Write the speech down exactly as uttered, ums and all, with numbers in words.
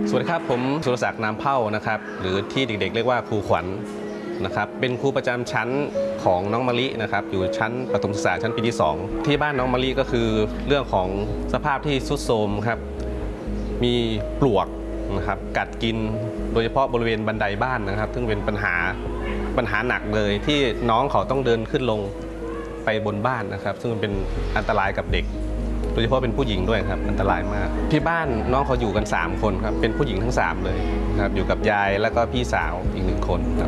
สวัสดีครับผมสุรศักดิ์นามเผ่านะครับหรือที่เด็กๆเรียกว่าครูขวัญ นะครับเป็นครูประจำชั้นของน้องมะลินะครับอยู่ชั้นประถมศึกษาชั้นปีที่สองที่บ้านน้องมะลิก็คือเรื่องของสภาพที่ทรุดโทรมครับมีปลวกนะครับกัดกินโดยเฉพาะบริเวณบันไดบ้านนะครับซึ่งเป็นปัญหาปัญหาหนักเลยที่น้องเขาต้องเดินขึ้นลงไปบนบ้านนะครับซึ่งเป็นอันตรายกับเด็กโดยเฉพาะเป็นผู้หญิงด้วยครับอันตรายมากที่บ้านน้องเขาอยู่กันสามคนครับเป็นผู้หญิงทั้งสามเลยครับอยู่กับยายแล้วก็พี่สาวอีกหนึ่งคนครับ